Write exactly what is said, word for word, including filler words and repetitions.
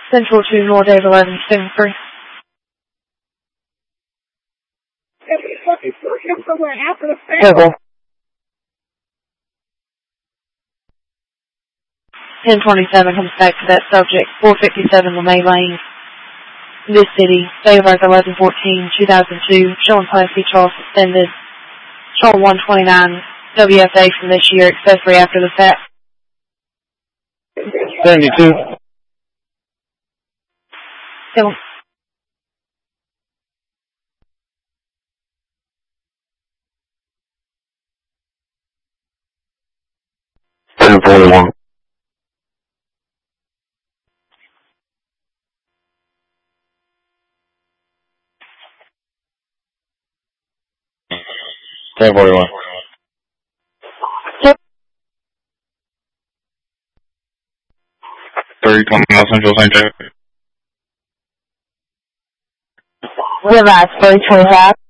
Central to North Dave eleven, seven three. Careful. ten twenty-seven comes back to that subject, four fifty-seven LeMay Lane, this city, date of birth eleven fourteen two thousand two, showing Class C Charles suspended, showing one twenty-nine W F A from this year, accessory after the fact. seventy-two. Still. ten forty-one. ten forty-one. thirty coming out Central Saint James. Realize three twenty-five.